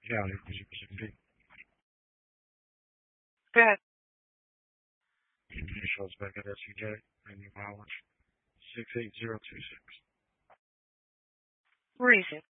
Yeah, it was indeed. Go ahead. Your show's back at SCJ, and you mileage 68026. Where is it?